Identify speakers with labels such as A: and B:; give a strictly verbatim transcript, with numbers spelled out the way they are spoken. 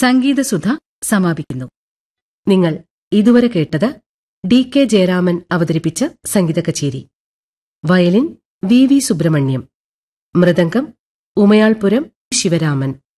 A: സംഗീതസുധ സമാപിക്കുന്നു.
B: നിങ്ങൾ ഇതുവരെ കേട്ടത് ഡി കെ ജയരാമൻ അവതരിപ്പിച്ച സംഗീത കച്ചേരി. Violin V V Subrahmanyam, mridangam Umayalpuram Sivaraman.